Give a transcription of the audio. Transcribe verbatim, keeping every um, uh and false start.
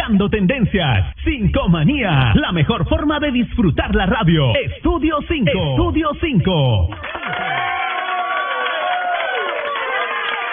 Marcando tendencias. Cinco Manía. La mejor forma de disfrutar la radio. Estudio cinco. Estudio cinco.